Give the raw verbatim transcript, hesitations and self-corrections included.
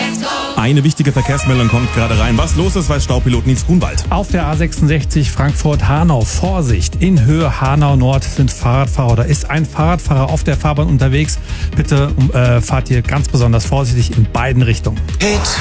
Eine wichtige Verkehrsmeldung kommt gerade rein. Was los ist, weiß Staupilot Nils Grunwald. Auf der A sechsundsechzig Frankfurt-Hanau. Vorsicht, in Höhe Hanau Nord sind Fahrradfahrer oder ist ein Fahrradfahrer auf der Fahrbahn unterwegs. Bitte äh, fahrt hier ganz besonders vorsichtig in beiden Richtungen. Hit